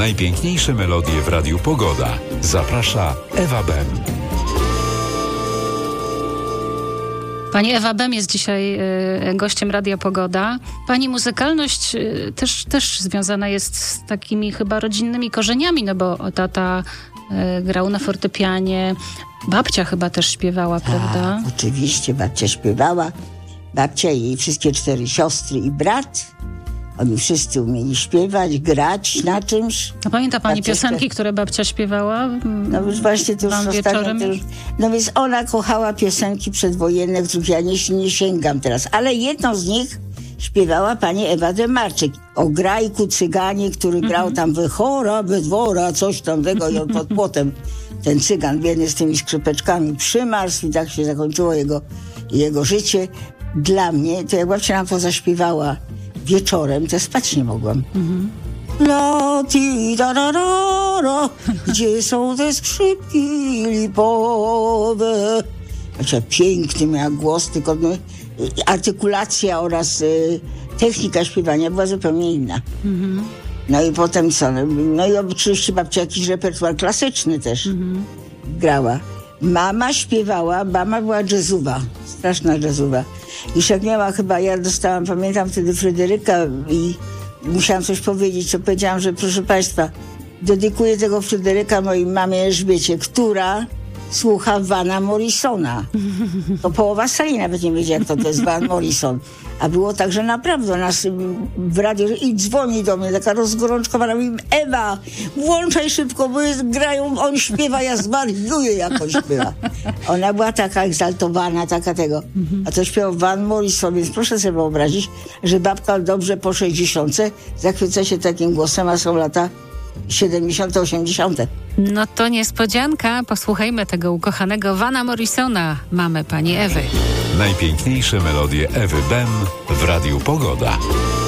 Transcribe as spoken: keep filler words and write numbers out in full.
Najpiękniejsze melodie w Radiu Pogoda. Zaprasza Ewa Bem. Pani Ewa Bem jest dzisiaj y, gościem Radia Pogoda. Pani muzykalność y, też, też związana jest z takimi chyba rodzinnymi korzeniami, no bo tata y, grał na fortepianie, babcia chyba też śpiewała, Tak, prawda? Oczywiście, babcia śpiewała. Babcia i jej wszystkie cztery siostry i brat. Oni wszyscy umieli śpiewać, grać na czymś. A pamięta pani Babcia piosenki, śpiewa- które babcia śpiewała? No już właśnie to już Wam ostatnio... wieczorem To już, już? no więc ona kochała piosenki przedwojenne, których ja nie, nie sięgam teraz. Ale jedną z nich śpiewała pani Ewa Demarczyk. O grajku cyganie, który Mhm. grał tam we chora, we dwora, coś tam tego i on pod płotem ten cygan biedny z tymi skrzypeczkami przymarzł i tak się zakończyło jego, jego życie. Dla mnie, to jak babcia nam to zaśpiewała wieczorem, to spać nie mogłam. Mhm. La ti da da da da, gdzie są te skrzypki lipowe? Znaczy, piękny miała głos, tylko no, artykulacja oraz y, technika śpiewania była zupełnie inna. Mhm. No i potem co? No i oczywiście babcia jakiś repertuar klasyczny też Mhm. grała. Mama śpiewała, mama była jazzowa, straszna jazzowa. Już jak miała chyba, ja dostałam, pamiętam wtedy Fryderyka i musiałam coś powiedzieć, to powiedziałam, że proszę państwa, dedykuję tego Fryderyka mojej mamie Elżbiecie, która słucha Vana Morrisona. To połowa sali nawet nie wiedziała, kto to jest Van Morrison. A było tak, że naprawdę nas w radiu i dzwoni do mnie taka rozgorączkowana, mówi: Ewa, włączaj szybko, bo jest, grają, on śpiewa, ja zwariuję, jak on śpiewa. Ona była taka egzaltowana, taka tego. A to śpiewał Van Morrison, więc proszę sobie wyobrazić, że babka dobrze po sześćdziesiątce zachwyca się takim głosem, a są lata siedemdziesiąte, osiemdziesiąte. No to niespodzianka. Posłuchajmy tego ukochanego Vana Morrisona, mamy pani Ewy. Najpiękniejsze melodie Ewy Bem w Radiu Pogoda.